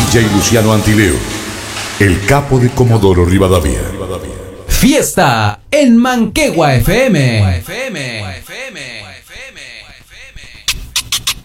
DJ Luciano Antileo, el capo de Comodoro Rivadavia. Fiesta en Manquegua FM.